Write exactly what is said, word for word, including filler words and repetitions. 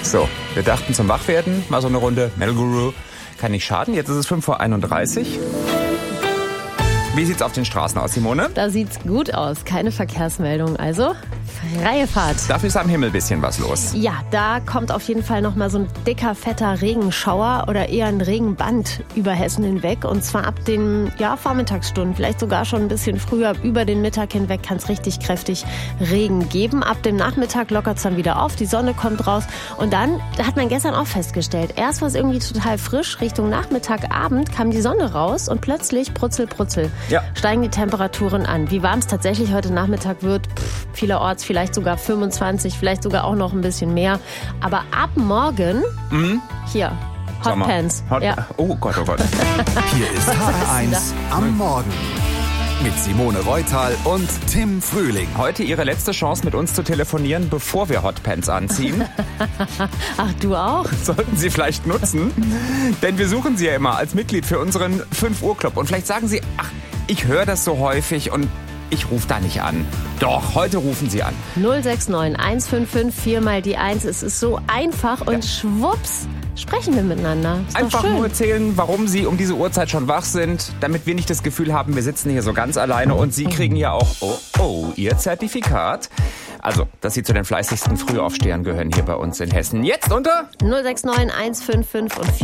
So, wir dachten zum Wachwerden, mal so eine Runde Melguru kann nicht schaden. Jetzt ist es fünf vor einunddreißig. Wie sieht's auf den Straßen aus, Simone? Da sieht's gut aus. Keine Verkehrsmeldung. Also freie Fahrt. Dafür ist am Himmel ein bisschen was los. Ja, da kommt auf jeden Fall noch mal so ein dicker, fetter Regenschauer oder eher ein Regenband über Hessen hinweg. Und zwar ab den ja, Vormittagsstunden, vielleicht sogar schon ein bisschen früher. Über den Mittag hinweg kann es richtig kräftig Regen geben. Ab dem Nachmittag lockert es dann wieder auf. Die Sonne kommt raus. Und dann hat man gestern auch festgestellt, erst war es irgendwie total frisch. Richtung Nachmittag, Abend kam die Sonne raus und plötzlich brutzel, brutzel. Ja. Steigen die Temperaturen an. Wie warm es tatsächlich heute Nachmittag wird, pff, vielerorts vielleicht sogar fünfundzwanzig, vielleicht sogar auch noch ein bisschen mehr. Aber ab morgen, Mhm. hier, Hotpants. Hot, Ja. Oh Gott, oh Gott. Hier ist H R eins am Morgen. Mit Simone Reutal und Tim Frühling. Heute Ihre letzte Chance, mit uns zu telefonieren, bevor wir Hotpants anziehen. Ach, du auch? Sollten Sie vielleicht nutzen. Denn wir suchen Sie ja immer als Mitglied für unseren fünf Uhr Club. Und vielleicht sagen Sie, ach, ich höre das so häufig und ich rufe da nicht an. Doch, heute rufen Sie an. null sechs neun eins fünf fünf vier mal die eins. Es ist so einfach und schwupps sprechen wir miteinander. Ist doch Einfach schön. nur erzählen, warum Sie um diese Uhrzeit schon wach sind, damit wir nicht das Gefühl haben, wir sitzen hier so ganz alleine und Sie kriegen ja auch, oh, oh, Ihr Zertifikat. Also, dass Sie zu den fleißigsten Frühaufstehern gehören hier bei uns in Hessen. Jetzt unter null sechs neun eins fünf fünf und